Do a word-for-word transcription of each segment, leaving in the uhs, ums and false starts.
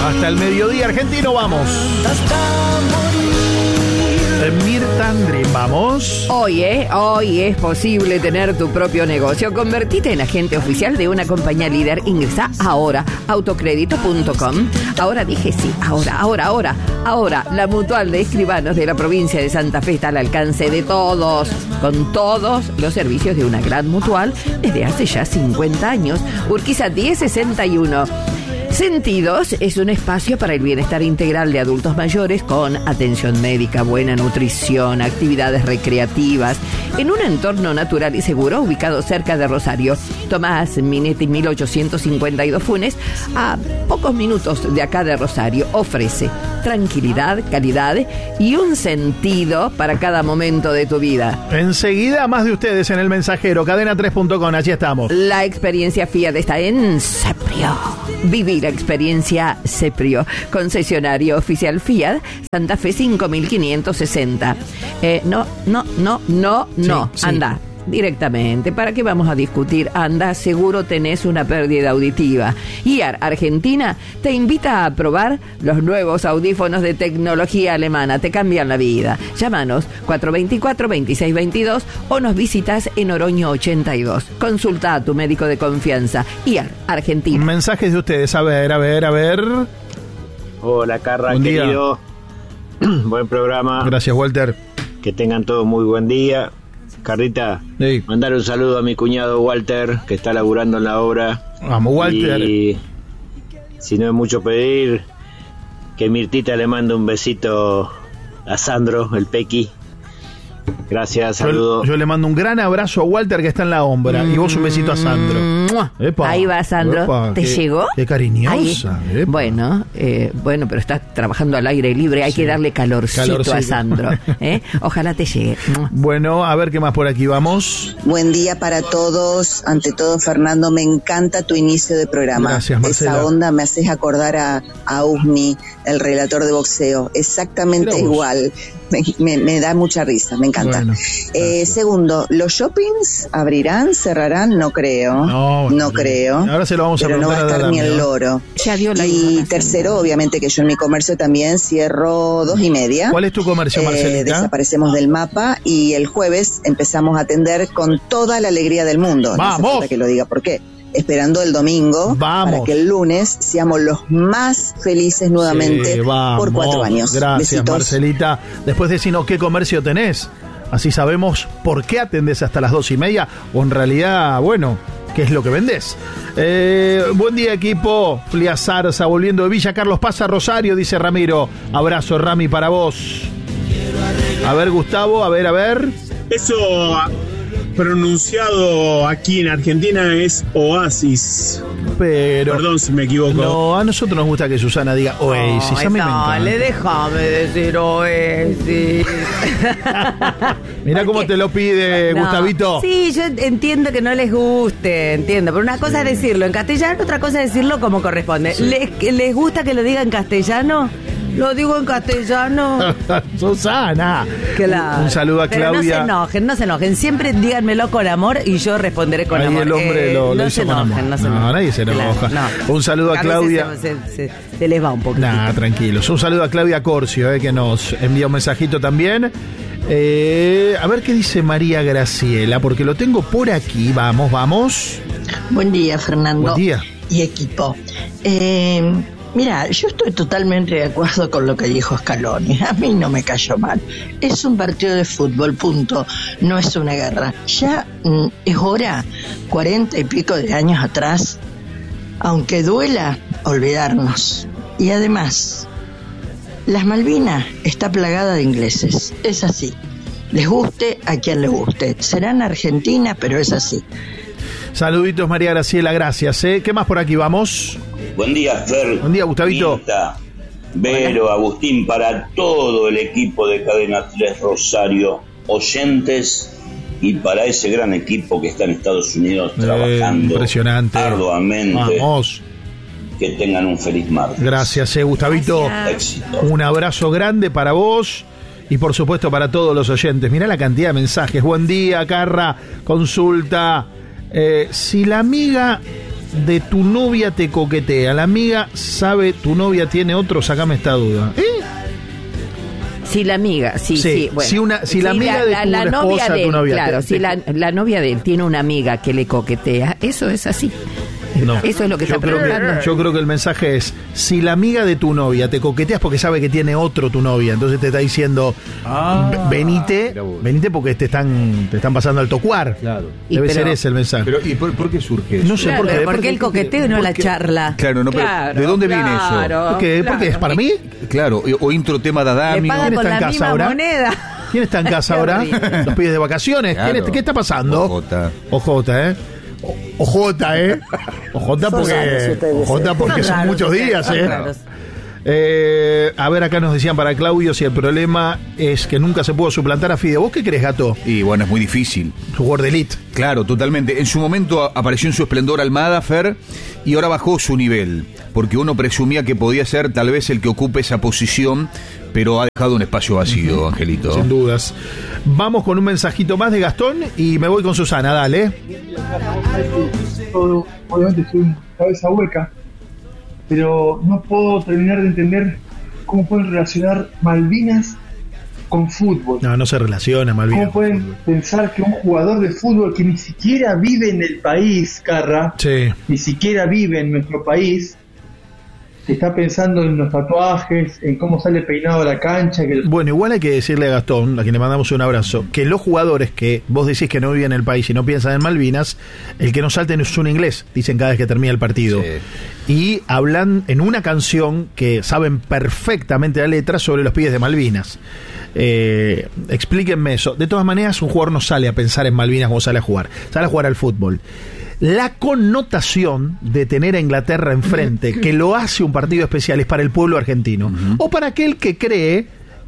Hasta el mediodía argentino, vamos. Mirta Andrín, vamos. Hoy, ¿eh? Hoy es posible tener tu propio negocio. Convertite en agente oficial de una compañía líder. Ingresa ahora, autocrédito punto com. Ahora dije sí, ahora, ahora, ahora. Ahora, la Mutual de Escribanos de la provincia de Santa Fe está al alcance de todos, con todos los servicios de una gran mutual desde hace ya cincuenta años. Urquiza diez sesenta y uno. Sentidos es un espacio para el bienestar integral de adultos mayores con atención médica, buena nutrición, actividades recreativas, en un entorno natural y seguro ubicado cerca de Rosario. Tomás Minetti mil ochocientos cincuenta y dos Funes, a pocos minutos de acá de Rosario, ofrece tranquilidad, calidad y un sentido para cada momento de tu vida. Enseguida más de ustedes en El Mensajero, cadena tres punto com, allí estamos. La experiencia Fiat está en Seprio. Vivir la experiencia Seprio. Concesionario oficial Fiat, Santa Fe cinco mil quinientos sesenta. Eh, no, no, no, no, no. Sí, sí. Anda. Directamente, ¿para qué vamos a discutir? Anda, seguro tenés una pérdida auditiva. I A R Argentina te invita a probar los nuevos audífonos de tecnología alemana. Te cambian la vida. Llámanos cuatro dos cuatro, dos seis dos dos o nos visitas en Oroño ochenta y dos. Consulta a tu médico de confianza. I A R Argentina. Mensajes de ustedes, a ver, a ver, a ver. Hola, Carra, querido. Buen programa. Gracias, Walter. Que tengan todos muy buen día. Carrita, sí. Mandar un saludo a mi cuñado Walter, que está laburando en la obra. Vamos, Walter. Y si no es mucho pedir, que Mirtita le mande un besito a Sandro, el Pequi. Gracias, saludo. Yo, yo le mando un gran abrazo a Walter, que está en la Ombra, mm, y vos un besito a Sandro. Epa, ahí va, Sandro. Epa, ¿te qué, llegó? Qué cariñosa. Bueno, eh, bueno, pero estás trabajando al aire libre, hay sí. que darle calorcito, calorcito. a Sandro. ¿eh? Ojalá te llegue. Bueno, a ver qué más por aquí vamos. Buen día para todos. Ante todo, Fernando, me encanta tu inicio de programa. Gracias, Marcela. Esa onda me haces acordar a, a Usni, el relator de boxeo. Exactamente igual. Me, me, me da mucha risa, me encanta. Bueno, eh, segundo, ¿los shoppings abrirán, cerrarán? No creo, no, no creo. Ahora se lo vamos a pero no va a estar ni el loro. Ya dio la y tercero, obviamente que yo en mi comercio también cierro dos y media. ¿Cuál es tu comercio, eh, Marcelita? Desaparecemos del mapa y el jueves empezamos a atender con toda la alegría del mundo. ¡Vamos! No hace falta que lo diga por qué. Esperando el domingo vamos. Para que el lunes seamos los más felices nuevamente sí, por cuatro años. Gracias, besitos. Marcelita. Después decinos qué comercio tenés. Así sabemos por qué atendés hasta las dos y media o en realidad, bueno, qué es lo que vendés. Eh, buen día, equipo. Flia Zarza, volviendo de Villa Carlos Paz a Rosario, dice Ramiro. Abrazo, Rami, para vos. A ver, Gustavo, a ver, a ver. Eso pronunciado aquí en Argentina es oasis. Pero perdón si me equivoco. No, a nosotros nos gusta que Susana diga oasis. Oh, a mí me encanta. Le déjame decir oasis. Mirá cómo te lo pide, no. Gustavito. Sí, yo entiendo que no les guste, entiendo. Pero una cosa sí. es decirlo en castellano, otra cosa es decirlo como corresponde. Sí. ¿Les, ¿Les gusta que lo diga en castellano? Lo digo en castellano. Susana. Claro. Un saludo a Claudia. Pero no se enojen, no se enojen. Siempre díganmelo con amor y yo responderé con Ahí amor. el hombre eh, lo, lo no hizo se con enojen, amor. no se No, enojen. nadie se enoja. Claro, no. Un saludo a, a Claudia. Se, se, se, se les va un poquito. Nah, tranquilos. Un saludo a Claudia Corcio, eh, que nos envía un mensajito también. Eh, a ver qué dice María Graciela, porque lo tengo por aquí. Vamos, vamos. Buen día, Fernando. Buen día. Y equipo. Eh... Mira, yo estoy totalmente de acuerdo con lo que dijo Scaloni. A mí no me cayó mal. Es un partido de fútbol, punto. No es una guerra. Ya mm, es hora, cuarenta y pico de años atrás, aunque duela, olvidarnos. Y además, las Malvinas está plagada de ingleses. Es así. Les guste a quien le guste. Serán Argentina, pero es así. Saluditos, María Graciela, gracias. ¿eh? ¿Qué más por aquí vamos? Buen día, Fer. Buen día, Gustavito. Mirta, Vero, Agustín, para todo el equipo de Cadena tres Rosario, oyentes y para ese gran equipo que está en Estados Unidos eh, trabajando impresionante. arduamente. Vamos. Que tengan un feliz martes. Gracias, eh, Gustavito. Gracias. Éxito. Un abrazo grande para vos y por supuesto para todos los oyentes. Mirá la cantidad de mensajes. Buen día, Carra. Consulta. Eh, si la amiga de tu novia te coquetea. La amiga sabe tu novia tiene otro, sacame esta duda. ¿Eh? Si la amiga, sí, sí, sí bueno. Si, una, si la si amiga la, de la, tu la esposa, novia de tu él, novia. claro, te, si te... La, la novia de él tiene una amiga que le coquetea, eso es así. No, eso es lo que yo está creo preguntando. que, yo creo que el mensaje es, si la amiga de tu novia te coquetea es porque sabe que tiene otro tu novia, entonces te está diciendo, ah, venite, venite porque te están te están pasando al tocuar. Claro. Debe pero, ser ese el mensaje. Pero, ¿y por, por qué surge eso? No sé claro, por qué. ¿Por qué el coqueteo y no la charla? Claro, no, pero claro, ¿de dónde claro, viene eso? ¿Por qué? Claro. ¿Porque es para mí? Claro, o intro tema de Adami. Le paga ¿Quién con está en la casa misma ahora? moneda. ¿Quién está en casa ahora? Los pibes de vacaciones. Claro. ¿Quién, ¿Qué está pasando? Ojota. Ojota, ¿eh? Ojota, ¿eh? Ojota porque, Ojota porque son, son muchos días, ¿eh? Eh, a ver, acá nos decían para Claudio si el problema es que nunca se pudo suplantar a Fide. ¿Vos qué crees, Gato? Y bueno, es muy difícil. Jugador de elite. Claro, totalmente. En su momento apareció en su esplendor Almada, Fer, y ahora bajó su nivel, porque uno presumía que podía ser tal vez el que ocupe esa posición, pero ha dejado un espacio vacío, uh-huh. Angelito. Sin dudas. Vamos con un mensajito más de Gastón y me voy con Susana, dale. Obviamente soy una cabeza hueca, pero no puedo terminar de entender cómo pueden relacionar Malvinas con fútbol. No, no se relaciona Malvinas. ¿Cómo pueden pensar que un jugador de fútbol que ni siquiera vive en el país, Carra, sí. ni siquiera vive en nuestro país, está pensando en los tatuajes, en cómo sale peinado a la cancha? Que... Bueno, igual hay que decirle a Gastón, a quien le mandamos un abrazo, que los jugadores que vos decís que no viven en el país y no piensan en Malvinas, el que no salten es un inglés, dicen cada vez que termina el partido. Sí. Y hablan en una canción que saben perfectamente la letra sobre los pibes de Malvinas. Eh, explíquenme eso. De todas maneras, un jugador no sale a pensar en Malvinas como sale a jugar, sale a jugar al fútbol. La connotación de tener a Inglaterra enfrente, que lo hace un partido especial, es para el pueblo argentino, uh-huh. o para aquel que cree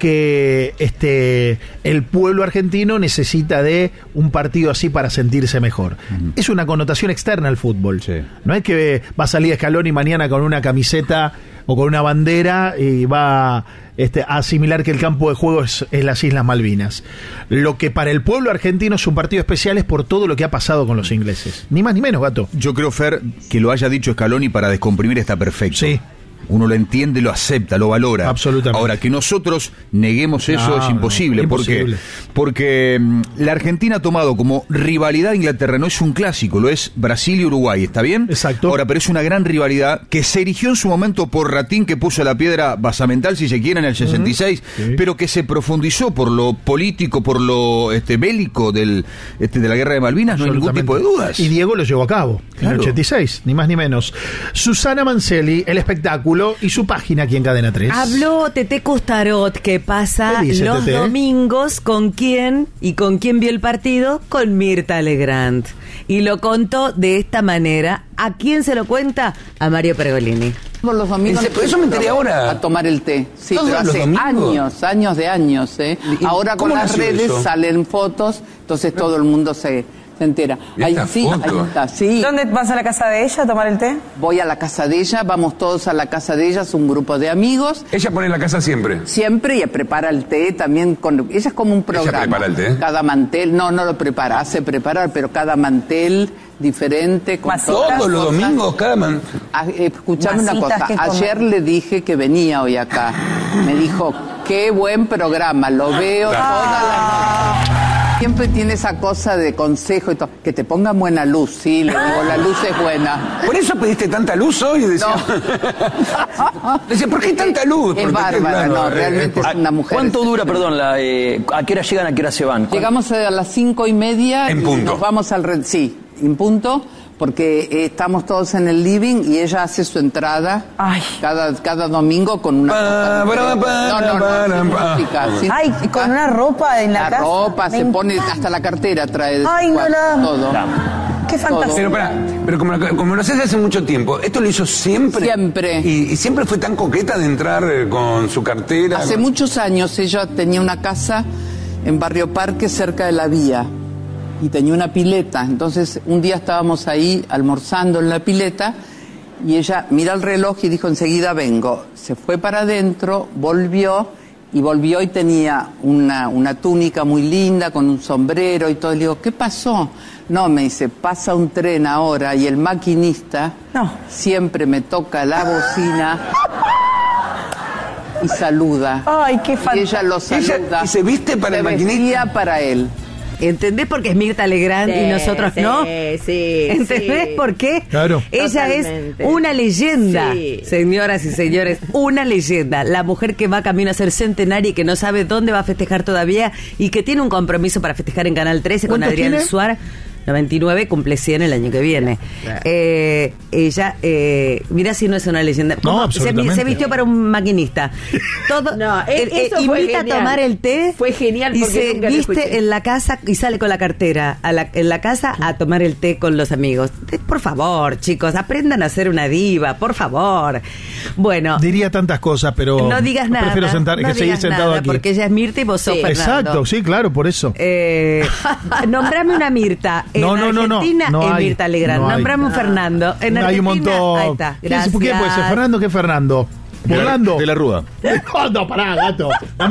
que este el pueblo argentino necesita de un partido así para sentirse mejor. Uh-huh. Es una connotación externa al fútbol. Sí. No es que va a salir Scaloni mañana con una camiseta o con una bandera y va este, a asimilar que el campo de juego es, es las Islas Malvinas. Lo que para el pueblo argentino es un partido especial es por todo lo que ha pasado con los ingleses. Ni más ni menos, Gato. Yo creo, Fer, que lo haya dicho Scaloni para descomprimir está perfecto. Sí. Uno lo entiende, lo acepta, lo valora. Absolutamente. Ahora, que nosotros neguemos eso no, es imposible. No, ¿Por imposible. qué? Porque um, la Argentina ha tomado como rivalidad a Inglaterra, no es un clásico, lo es Brasil y Uruguay, ¿está bien? Exacto. Ahora, pero es una gran rivalidad que se erigió en su momento por Ratín, que puso la piedra basamental, si se quiere, en el sesenta y seis, uh-huh. sí. pero que se profundizó por lo político, por lo este, bélico del, este, de la Guerra de Malvinas, no hay ningún tipo de dudas. Y Diego lo llevó a cabo, claro. En el ochenta y seis, ni más ni menos. Susana Mancelli, el espectáculo y su página aquí en Cadena tres. Habló Tete Custarot, que pasa dice, los Tete? domingos con quién y con quién vio el partido, con Mirta Legrand. Y lo contó de esta manera. ¿A quién se lo cuenta? A Mario Pergolini. Por los domingos. Por eso me enteré ahora. A tomar el té. Sí, ¿Todos pero los hace domingos? años, años de años, ¿eh? Ahora con las redes eso? Salen fotos, entonces todo el mundo se... se entera. Ahí, sí, ahí está, sí. ¿Dónde vas a la casa de ella a tomar el té? Voy a la casa de ella, vamos todos a la casa de ella, es un grupo de amigos. ¿Ella pone la casa siempre? Siempre, y prepara el té también. Con, ella es como un programa. ¿Ella prepara el té? Cada mantel, no, no lo prepara, hace preparar, pero cada mantel diferente. Con todos los domingos, cada man... Ah, escuchame una cosa, ayer le dije que venía hoy acá. Me dijo, qué buen programa, lo veo toda la noche. Siempre tiene esa cosa de consejo y todo. Que te pongan buena luz, sí, le digo, la luz es buena. ¿Por eso pediste tanta luz hoy? Decía, no. Decía, ¿por qué tanta luz? Es bárbara, claro, no, realmente eh, es una mujer. ¿Cuánto dura, perdón, la, eh, a qué hora llegan, a qué hora se van? Llegamos a las cinco y media. En y punto. Nos vamos al... Red, sí, en punto. Porque eh, estamos todos en el living y ella hace su entrada Ay. cada cada domingo con una pa, ropa. Pa, pa, no, no, pa, no, pa, música, pa. sin Ay, música. Con una ropa en la, la casa. La ropa, Me se pone, hasta la cartera trae. Ay, no, no. Todo. Qué fantasía. Pero, para, pero como, como lo haces hace mucho tiempo, ¿esto lo hizo siempre? Siempre. ¿Y, y siempre fue tan coqueta de entrar eh, con su cartera? Hace con... muchos años ella tenía una casa en Barrio Parque cerca de la vía. Y tenía una pileta, entonces un día estábamos ahí almorzando en la pileta y ella mira el reloj y dijo enseguida vengo, se fue para adentro, volvió Y volvió y tenía una, una túnica muy linda con un sombrero y todo. Le digo, ¿qué pasó? No, me dice, pasa un tren ahora y el maquinista no. siempre me toca la bocina y saluda. Ay, qué fantástico. Y ella lo saluda. ¿Y se viste para se el maquinista? vestía para él. ¿Entendés por qué es Mirta Legrand Sí, y nosotros sí, no? sí, ¿Entendés sí. por qué? Claro. Ella Totalmente. es una leyenda, Sí. señoras y señores, una leyenda. La mujer que va camino a ser centenaria y que no sabe dónde va a festejar todavía y que tiene un compromiso para festejar en Canal trece con ¿Cuántos Adrián tiene? Suárez. noventa y nueve, cumple cien el año que viene. Claro. Eh, ella, eh, mira si no es una leyenda. No, ¿Cómo? absolutamente. Se, se vistió para un maquinista. Todo, No, eh, e- eh, eso fue invita genial. a tomar el té. Fue genial y porque se nunca lo viste escuché. en la casa y sale con la cartera a la, en la casa a tomar el té con los amigos. Eh, Por favor, chicos, aprendan a ser una diva, por favor. Bueno, Diría tantas cosas, pero no digas nada. prefiero sentar, no que seguir digas sentado nada, aquí. porque ella es Mirta y vos sos Sí. Fernando. Exacto, sí, claro, por eso. Eh, nombrame una Mirta. En No, no, no, no. Argentina No es hay, Mirta Legrand. no hay. Nombrame un Fernando. En Hay Argentina, un montón. ahí está. ¿Quién- ¿Por qué puede ser Gracias. Fernando? ¿Qué Fernando? De la, de la Rúa. No, no, pará, gato.